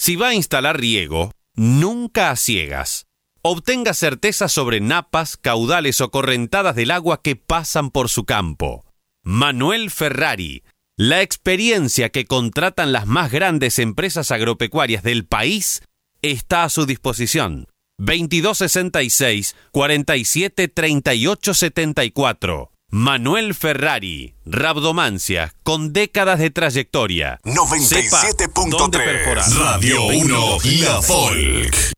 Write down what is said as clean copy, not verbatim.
Si va a instalar riego, nunca a ciegas. Obtenga certeza sobre napas, caudales o correntadas del agua que pasan por su campo. Manuel Ferrari, la experiencia que contratan las más grandes empresas agropecuarias del país está a su disposición. 2266 47 38 74. Manuel Ferrari, rabdomancia con décadas de trayectoria. 97.3 Radio 1 La Folk.